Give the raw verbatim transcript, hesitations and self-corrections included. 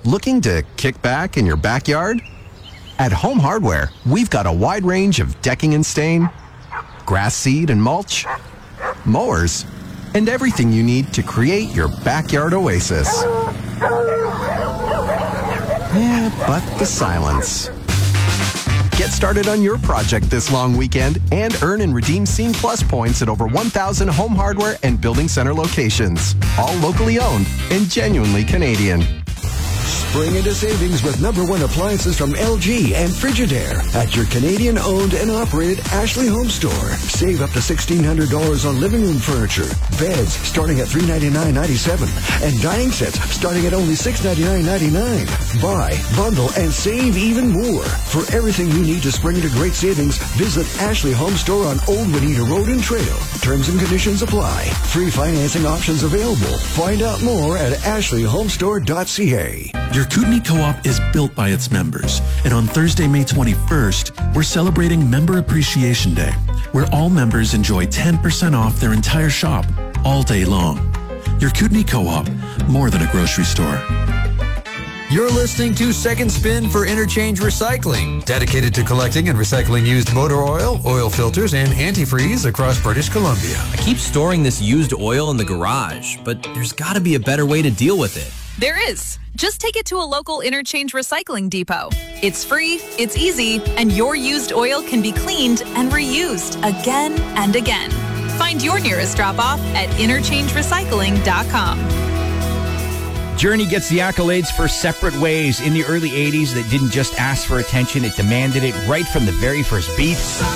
Looking to kick back in your backyard? At Home Hardware, we've got a wide range of decking and stain, grass seed and mulch, mowers, and everything you need to create your backyard oasis. Yeah, but the silence. Get started on your project this long weekend and earn and redeem Scene Plus points at over one thousand Home Hardware and Building Center locations. All locally owned and genuinely Canadian. Spring into savings with number one appliances from L G and Frigidaire at your Canadian-owned and operated Ashley Home Store. Save up to sixteen hundred dollars on living room furniture, beds starting at three hundred ninety-nine dollars and ninety-seven cents, and dining sets starting at only six hundred ninety-nine dollars and ninety-nine cents. Buy, bundle, and save even more. For everything you need to spring into great savings, visit Ashley Home Store on Old Juanita Road and Trail. Terms and conditions apply. Free financing options available. Find out more at ashley home store dot c a. Your Kootenai Co-op is built by its members, and on Thursday, May twenty-first, we're celebrating Member Appreciation Day, where all members enjoy ten percent off their entire shop all day long. Your Kootenai Co-op, more than a grocery store. You're listening to Second Spin for Interchange Recycling, dedicated to collecting and recycling used motor oil, oil filters, and antifreeze across British Columbia. I keep storing this used oil in the garage, but there's got to be a better way to deal with it. There is. Just take it to a local Interchange Recycling depot. It's free, it's easy, and your used oil can be cleaned and reused again and again. Find your nearest drop-off at interchange recycling dot com. Journey gets the accolades for Separate Ways. In the early eighties, that didn't just ask for attention, it demanded it right from the very first beat.